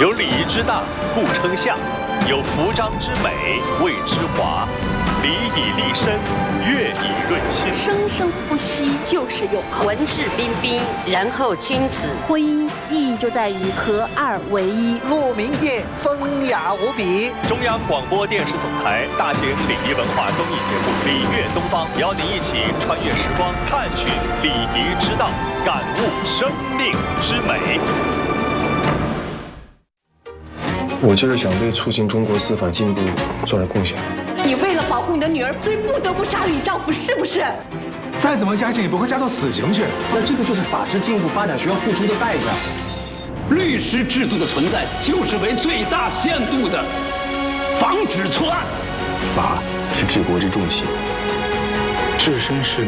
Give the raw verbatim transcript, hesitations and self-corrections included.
有礼仪之大，故称相；有服装之美，谓之华。礼以立身，乐以润心。 生生不息就是永恒。 文质彬彬，然后君子。 婚姻意义就在于合二为一。 鹿鸣夜，风雅无比。 中央广播电视总台大型礼仪文化综艺节目《礼乐东方》，邀您一起穿越时光，探寻礼仪之道，感悟生命之美。 我就是想为促进中国司法进步做点贡献。 你为了保护你的女儿，所以不得不杀了你丈夫，是不是？ 再怎么加刑也不会加到死刑去。 那这个就是法治进步发展需要付出的代价。 律师制度的存在，就是为最大限度的防止错案。 法是治国之重器， 置身事